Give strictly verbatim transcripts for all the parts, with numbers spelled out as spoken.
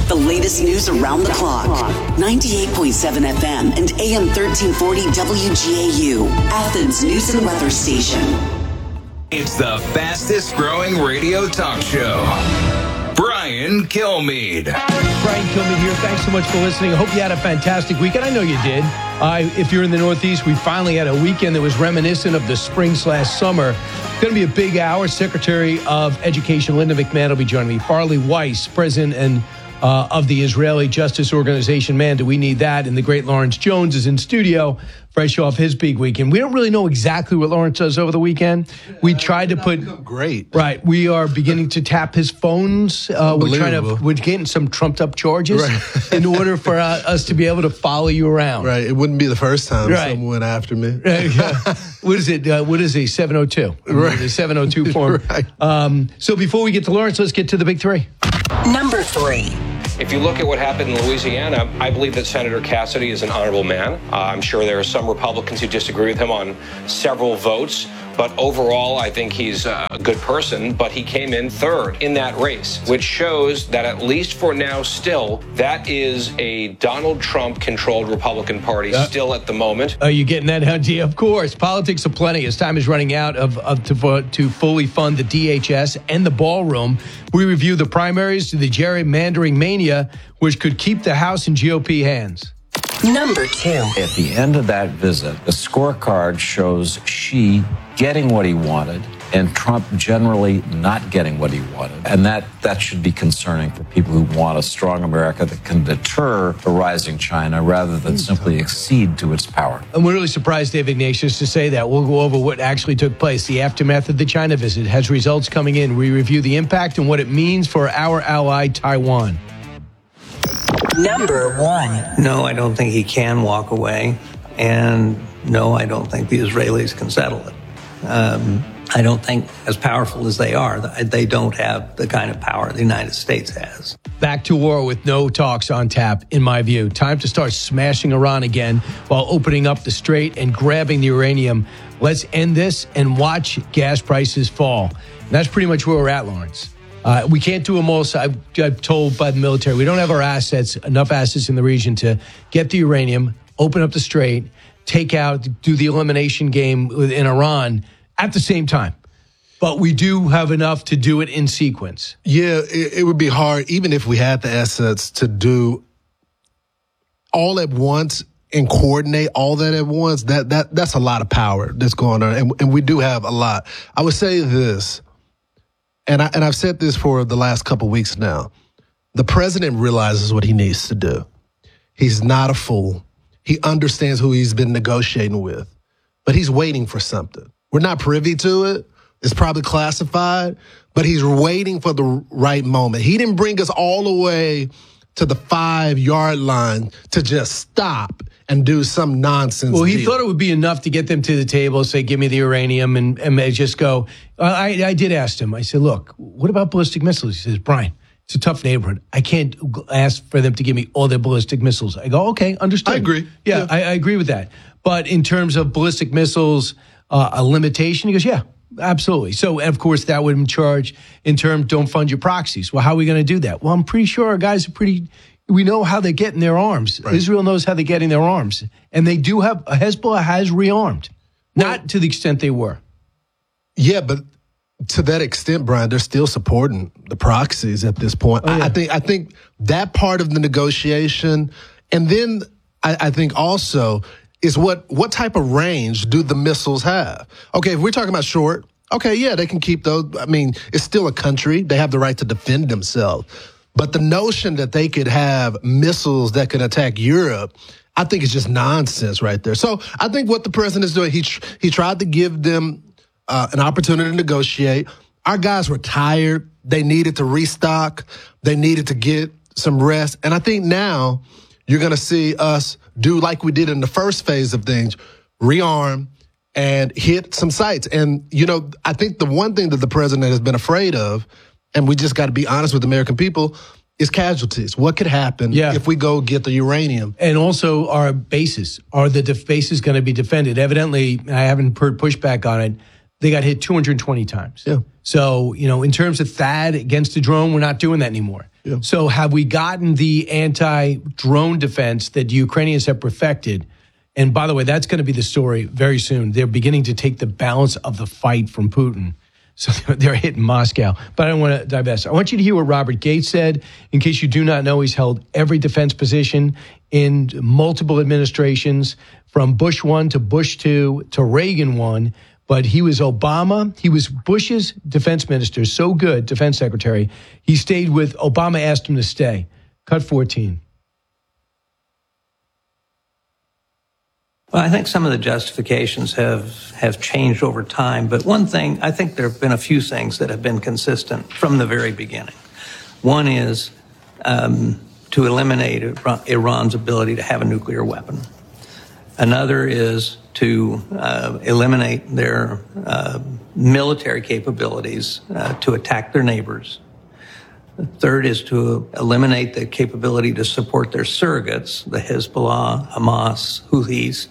The latest news around the clock. ninety-eight point seven F M and A M thirteen forty W G A U. Athens News and Weather Station. It's the fastest growing radio talk show. Brian Kilmeade. Brian Kilmeade here. Thanks so much for listening. I hope you had a fantastic weekend. I know you did. Uh, if you're in the Northeast, we finally had a weekend that was reminiscent of the spring slash summer. It's going to be a big hour. Secretary of Education Linda McMahon will be joining me. Farley Weiss, president and uh, of the Israeli Justice Organization. Man, do we need that. And the great Lawrence Jones is in studio, fresh off his big weekend. We don't really know exactly what Lawrence does over the weekend. We tried to put... Great. Right. We are beginning to tap his phones. Uh, we're trying to... We're getting some trumped-up charges right. in order for uh, us to be able to follow you around. Right. It wouldn't be the first time right. someone went after me. Right. Yeah. What is it? Uh, what is a seven oh two? Right. The seven oh two form. Right. Um, so before we get to Lawrence, let's get to the big three. Number three. If you look at what happened in Louisiana, I believe that Senator Cassidy is an honorable man. Uh, I'm sure there are some Republicans who disagree with him on several votes, but overall, I think he's a good person. But he came in third in that race, which shows that at least for now still, that is a Donald Trump-controlled Republican Party uh, still at the moment. Are you getting that, Hunty? Of course. Politics of plenty. As time is running out of, of to, to fully fund the D H S and the ballroom, we review the primaries to the gerrymandering mania, which could keep the House in G O P hands. Number two. At the end of that visit, the scorecard shows Xi getting what he wanted and Trump generally not getting what he wanted. And that, that should be concerning for people who want a strong America that can deter a rising China rather than simply accede to its power. And we're really surprised, Dave Ignatius, to say that. We'll go over what actually took place. The aftermath of the China visit has results coming in. We review the impact and what it means for our ally, Taiwan. Number one. No, I don't think he can walk away. And no, I don't think the Israelis can settle it. Um, I don't think, as powerful as they are, they don't have the kind of power the United States has. Back to war with no talks on tap, in my view. Time to start smashing Iran again while opening up the strait and grabbing the uranium. Let's end this and watch gas prices fall. And that's pretty much where we're at, Lawrence. Uh, we can't do them all. So I've, I've told by the military, we don't have our assets, enough assets in the region to get the uranium, open up the strait, take out, do the elimination game in Iran at the same time. But we do have enough to do it in sequence. Yeah, it, it would be hard, even if we had the assets, to do all at once and coordinate all that at once. That that that's a lot of power that's going on, and, and we do have a lot. I would say this, and I and I've said this for the last couple of weeks now. The president realizes what he needs to do. He's not a fool. He understands who he's been negotiating with, but he's waiting for something. We're not privy to it. It's probably classified, but he's waiting for the right moment. He didn't bring us all the way to the five-yard line to just stop and do some nonsense Well, he deal. thought it would be enough to get them to the table, say, give me the uranium, and, and they just go. I, I did ask him. I said, look, what about ballistic missiles? He says, Brian, it's a tough neighborhood. I can't ask for them to give me all their ballistic missiles. I go, okay, understood. I agree. Yeah, yeah. I, I agree with that. But in terms of ballistic missiles, uh, a limitation, he goes, yeah, absolutely. So, of course, that would charge in terms, don't fund your proxies. Well, how are we going to do that? Well, I'm pretty sure our guys are pretty, we know how they're getting their arms. Right. Israel knows how they're getting their arms. And they do have, Hezbollah has rearmed. Well, not to the extent they were. Yeah, but to that extent, Brian, they're still supporting the proxies at this point. Oh, yeah. I, I think I think that part of the negotiation, and then I, I think also is what what type of range do the missiles have? Okay, if we're talking about short, okay, yeah, they can keep those. I mean, it's still a country. They have the right to defend themselves. But the notion that they could have missiles that can attack Europe, I think is just nonsense right there. So I think what the president is doing, he he tried to give them uh, an opportunity to negotiate. Our guys were tired. They needed to restock. They needed to get some rest. And I think now you're going to see us do like we did in the first phase of things, rearm and hit some sites. And, you know, I think the one thing that the president has been afraid of, and we just got to be honest with the American people, is casualties. What could happen yeah. if we go get the uranium? And also our bases. Are the def- bases going to be defended? Evidently, I haven't heard pushback on it. They got hit two hundred twenty times. Yeah. So, you know, in terms of THAAD against the drone, we're not doing that anymore. Yeah. So have we gotten the anti-drone defense that the Ukrainians have perfected? And by the way, that's going to be the story very soon. They're beginning to take the balance of the fight from Putin. So they're hitting Moscow. But I don't want to divest. I want you to hear what Robert Gates said. In case you do not know, he's held every defense position in multiple administrations, from Bush one to Bush two to Reagan one. But he was Obama. He was Bush's defense minister, so good, defense secretary. He stayed with Obama, asked him to stay. Cut fourteen. Well, I think some of the justifications have, have changed over time. But one thing, I think there have been a few things that have been consistent from the very beginning. One is um, to eliminate Iran's ability to have a nuclear weapon. Another is to uh, eliminate their uh, military capabilities uh, to attack their neighbors. The third is to eliminate the capability to support their surrogates, the Hezbollah, Hamas, Houthis,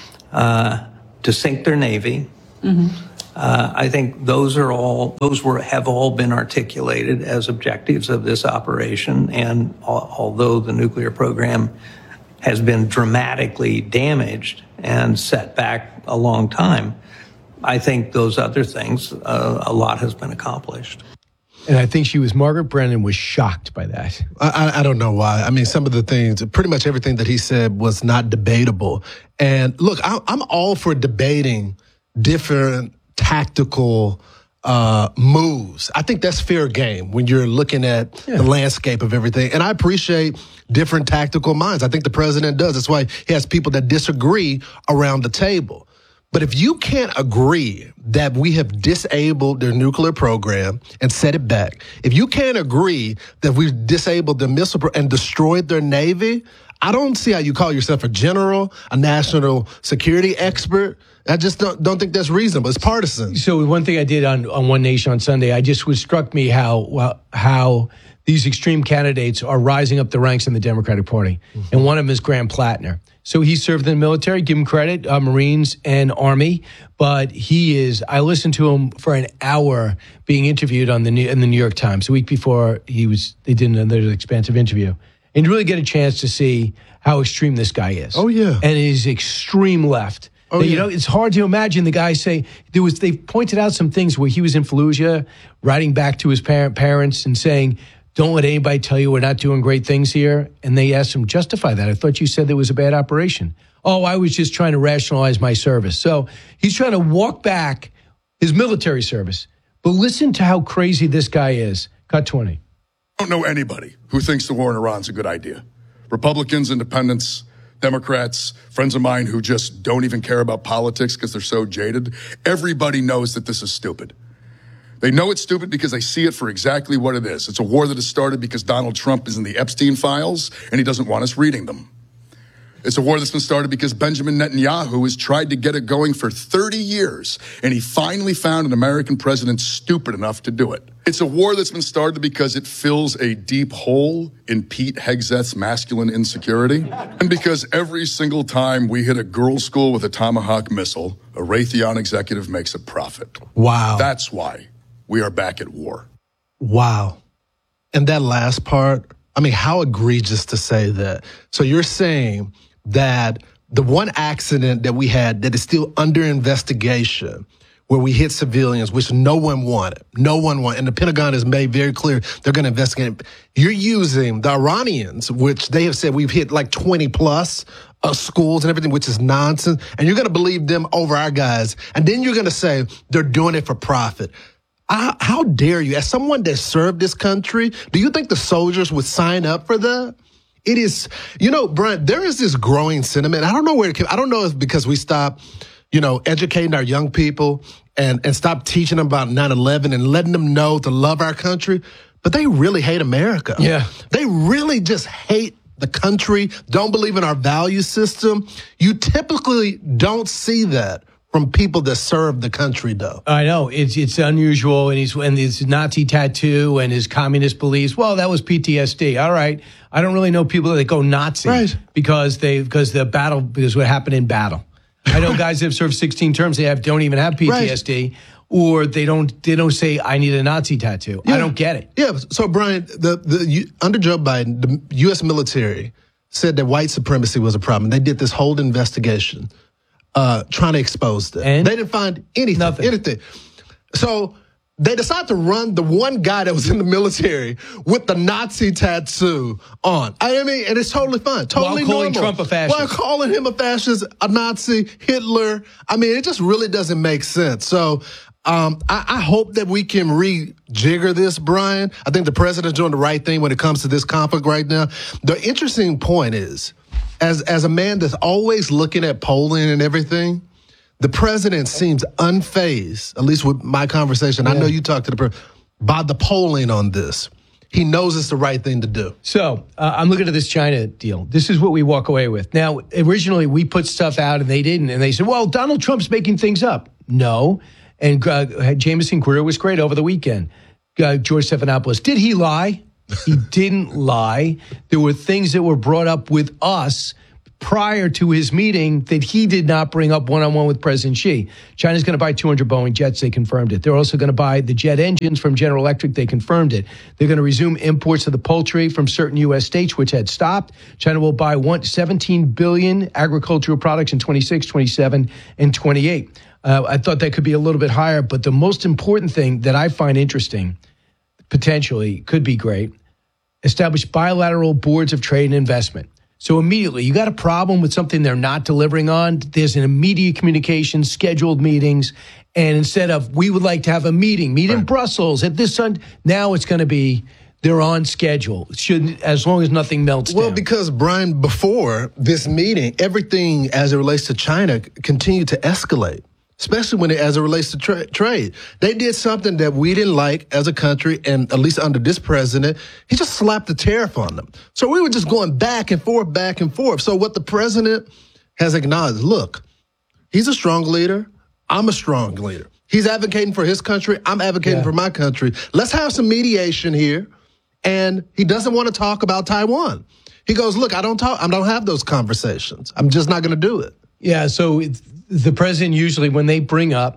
uh, to sink their navy. Mm-hmm. Uh, I think those are all, those were, have all been articulated as objectives of this operation. And al- although the nuclear program has been dramatically damaged and set back a long time, I think those other things, uh, a lot has been accomplished. And I think she was, Margaret Brennan was shocked by that. I, I don't know why. I mean, some of the things, pretty much everything that he said was not debatable. And look, I, I'm all for debating different tactical uh, moves. I think that's fair game when you're looking at yeah. the landscape of everything. And I appreciate different tactical minds. I think the president does. That's why he has people that disagree around the table. But if you can't agree that we have disabled their nuclear program and set it back, if you can't agree that we've disabled their missile pro- and destroyed their Navy, I don't see how you call yourself a general, a national security expert. I just don't, don't think that's reasonable. It's partisan. So one thing I did on, on One Nation on Sunday, I just was struck me how well, how these extreme candidates are rising up the ranks in the Democratic Party. Mm-hmm. And one of them is Graham Plattner. So he served in the military, give him credit, uh, Marines and Army. But he is, I listened to him for an hour being interviewed on the New, in the New York Times. A week before he was, they did another expansive interview. And you really get a chance to see how extreme this guy is. Oh, yeah. And he's extreme left. Oh, you yeah. know, it's hard to imagine the guy say, there was, they pointed out some things where he was in Fallujah, writing back to his parent, parents and saying, don't let anybody tell you we're not doing great things here. And they asked him, justify that. I thought you said there was a bad operation. Oh, I was just trying to rationalize my service. So he's trying to walk back his military service. But listen to how crazy this guy is. Cut twenty. I don't know anybody who thinks the war in Iran's a good idea. Republicans, independents, Democrats, friends of mine who just don't even care about politics because they're so jaded. Everybody knows that this is stupid. They know it's stupid because they see it for exactly what it is. It's a war that has started because Donald Trump is in the Epstein files and he doesn't want us reading them. It's a war that's been started because Benjamin Netanyahu has tried to get it going for thirty years and he finally found an American president stupid enough to do it. It's a war that's been started because it fills a deep hole in Pete Hegseth's masculine insecurity and because every single time we hit a girls' school with a Tomahawk missile, a Raytheon executive makes a profit. Wow. That's why we are back at war. Wow. And that last part, I mean, how egregious to say that. So you're saying that the one accident that we had that is still under investigation, where we hit civilians, which no one wanted, no one wanted, and the Pentagon has made very clear they're going to investigate. You're using the Iranians, which they have said we've hit like twenty plus uh, schools and everything, which is nonsense, and you're going to believe them over our guys, and then you're going to say they're doing it for profit. I, how dare you? As someone that served this country, do you think the soldiers would sign up for that? It is, you know, Brent, there is this growing sentiment. I don't know where it came. I don't know if it's because we stopped, you know, educating our young people and, and stop teaching them about nine eleven and letting them know to love our country, but they really hate America. Yeah. They really just hate the country, don't believe in our value system. You typically don't see that from people that serve the country, though. I know it's it's unusual, and he's and his Nazi tattoo and his communist beliefs. Well, that was P T S D. All right, I don't really know people that go Nazi right. because they because the battle because what happened in battle. I know guys that have served sixteen terms they have don't even have P T S D. Right. or they don't they don't say, I need a Nazi tattoo. Yeah. I don't get it. Yeah. So, Brian, the, the you, under Joe Biden, the U S military said that white supremacy was a problem. They did this whole investigation uh, trying to expose that. And? They didn't find anything. Nothing. Anything. So they decided to run the one guy that was in the military with the Nazi tattoo on. I mean, and it's totally fine. Totally While calling normal. Trump a fascist. While calling him a fascist, a Nazi, Hitler. I mean, it just really doesn't make sense. So um, I, I hope that we can rejigger this, Brian. I think the president's doing the right thing when it comes to this conflict right now. The interesting point is, as as a man that's always looking at polling and everything, the president seems unfazed, at least with my conversation. Yeah. I know you talked to the president, by the polling on this. He knows it's the right thing to do. So uh, I'm looking at this China deal. This is what we walk away with. Now, originally we put stuff out and they didn't. And they said, well, Donald Trump's making things up. No. And uh, Jameson Greer was great over the weekend. Uh, George Stephanopoulos, did he lie? He didn't lie. There were things that were brought up with us prior to his meeting that he did not bring up one-on-one with President Xi. China's going to buy two hundred Boeing jets. They confirmed it. They're also going to buy the jet engines from General Electric. They confirmed it. They're going to resume imports of the poultry from certain U S states, which had stopped. China will buy one, seventeen billion agricultural products in twenty-six, twenty-seven, and twenty-eight. Uh, I thought that could be a little bit higher, but the most important thing that I find interesting, potentially, could be great, establish bilateral boards of trade and investment. So immediately, you got a problem with something they're not delivering on, there's an immediate communication, scheduled meetings, and instead of, we would like to have a meeting, meet right. in Brussels at this Sunday, now it's going to be, they're on schedule. It should, as long as nothing melts well, down. Well, because, Brian, before this meeting, everything as it relates to China continued to escalate. Especially when it, as it relates to tra- trade. They did something that we didn't like as a country, and at least under this president, he just slapped the tariff on them. So we were just going back and forth, back and forth. So what the president has acknowledged, look, he's a strong leader. I'm a strong leader. He's advocating for his country. I'm advocating yeah. for my country. Let's have some mediation here. And he doesn't want to talk about Taiwan. He goes, look, I don't talk. I don't have those conversations. I'm just not going to do it. Yeah, so it's, the president usually, when they bring up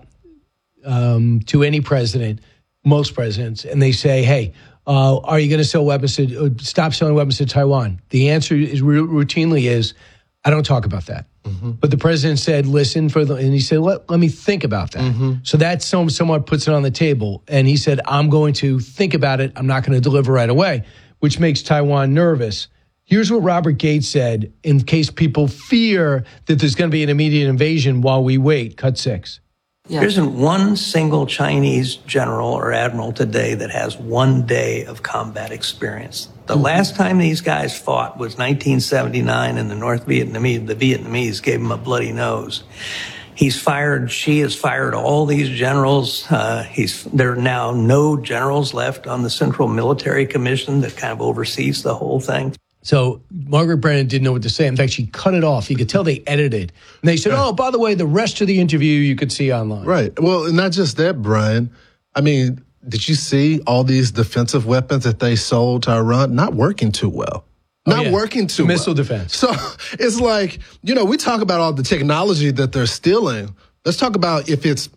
um, to any president, most presidents, and they say, hey, uh, are you going to sell weapons to, uh, stop selling weapons to Taiwan? The answer is r- routinely is, I don't talk about that. Mm-hmm. But the president said, listen, for the, and he said, let, let me think about that. Mm-hmm. So that some, somewhat puts it on the table. And he said, I'm going to think about it. I'm not going to deliver right away, which makes Taiwan nervous. Here's what Robert Gates said in case people fear that there's going to be an immediate invasion while we wait. Cut six. Yeah. There isn't one single Chinese general or admiral today that has one day of combat experience. The mm-hmm. last time these guys fought was nineteen seventy-nine, and the North Vietnamese, the Vietnamese gave them a bloody nose. He's fired, Xi has fired all these generals. Uh, he's, there are now no generals left on the Central Military Commission that kind of oversees the whole thing. So Margaret Brennan didn't know what to say. In fact, she cut it off. You could tell they edited. And they said, oh, by the way, the rest of the interview you could see online. Right. Well, and not just that, Brian. I mean, did you see all these defensive weapons that they sold to Iran? Not working too well. Not oh, yeah. working too well. Missile well. defense. So it's like, you know, we talk about all the technology that they're stealing. Let's talk about if it's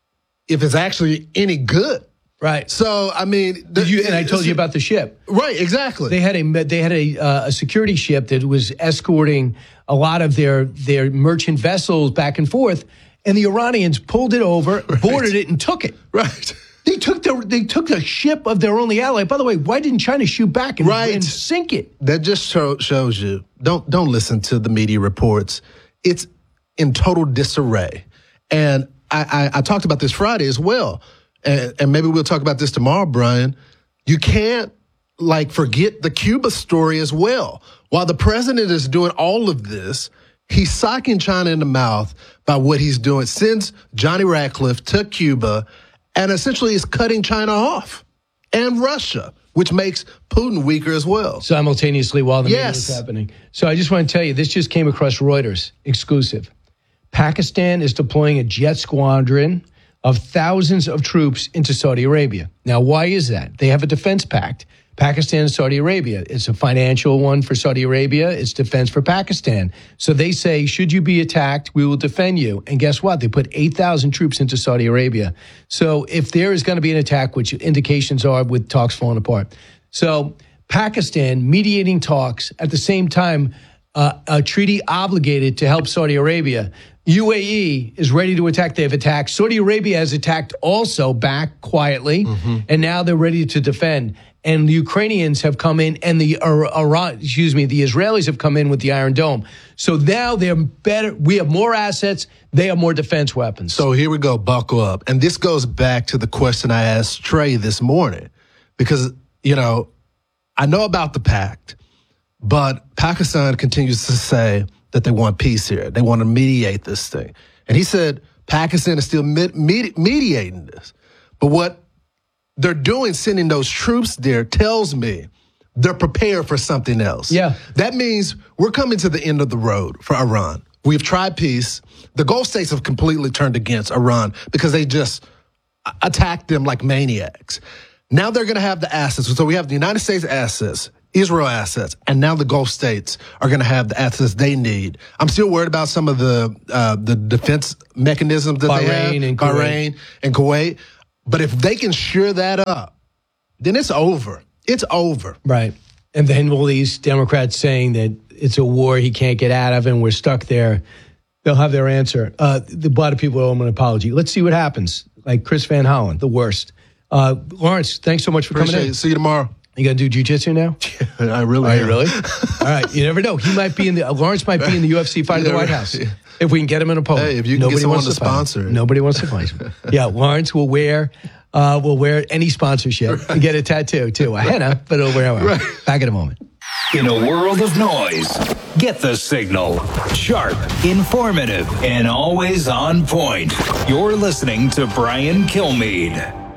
if it's actually any good. Right. So, I mean, the, Did you, and I told you about the ship. Right, exactly. They had a they had a, uh, a security ship that was escorting a lot of their their merchant vessels back and forth, and the Iranians pulled it over, right. boarded it, and took it. Right. They took the they took the ship of their only ally. By the way, why didn't China shoot back and, right. and sink it? That just show, shows you. Don't don't listen to the media reports. It's in total disarray, and I, I, I talked about this Friday as well. And, and maybe we'll talk about this tomorrow, Brian. You can't, like, forget the Cuba story as well. While the president is doing all of this, he's socking China in the mouth by what he's doing. Sends Johnny Ratcliffe to Cuba and essentially is cutting China off. And Russia, which makes Putin weaker as well. Simultaneously while the yes. meeting is happening. So I just want to tell you, this just came across Reuters, exclusive. Pakistan is deploying a jet squadron of thousands of troops into Saudi Arabia. Now, why is that? They have a defense pact. Pakistan and Saudi Arabia. It's a financial one for Saudi Arabia. It's defense for Pakistan. So they say, should you be attacked, we will defend you. And guess what? They put eight thousand troops into Saudi Arabia. So if there is going to be an attack, which indications are with talks falling apart. So Pakistan mediating talks at the same time, uh, a treaty obligated to help Saudi Arabia. U A E is ready to attack. They've attacked. Saudi Arabia has attacked also back quietly, mm-hmm. and now they're ready to defend. And the Ukrainians have come in, and the Iran, excuse me, the Israelis have come in with the Iron Dome. So now they're better. We have more assets. They have more defense weapons. So here we go. Buckle up. And this goes back to the question I asked Trey this morning, because, you know, I know about the pact, but Pakistan continues to say that they want peace here. They want to mediate this thing. And he said Pakistan is still med- med- mediating this. But what they're doing, sending those troops there, tells me they're prepared for something else. Yeah. That means we're coming to the end of the road for Iran. We've tried peace. The Gulf states have completely turned against Iran because they just attacked them like maniacs. Now they're going to have the assets. So we have the United States assets, Israel assets, and now the Gulf states are going to have the assets they need. I'm still worried about some of the uh, the defense mechanisms that Bahrain they have, and Bahrain Kuwait. and Kuwait. But if they can shore that up, then it's over. It's over. Right. And then all these Democrats saying that it's a war he can't get out of and we're stuck there, they'll have their answer. Uh, the, a lot of people owe him an apology. Let's see what happens. Like Chris Van Hollen, the worst. Uh, Lawrence, thanks so much for Appreciate coming in. It. See you tomorrow. You got to do jiu-jitsu now? I really Are am. you really? All right. You never know. He might be in the, Lawrence might be in the U F C fight at the White House. If we can get him an opponent. Hey, if you can Nobody get someone wants to to fight sponsor him. it. Nobody wants to fight him. Yeah, Lawrence will wear, uh, will wear any sponsorship and get a tattoo too. A henna, but it'll wear it. Right. Back in a moment. In a world of noise, get the signal. Sharp, informative, and always on point. You're listening to Brian Kilmeade.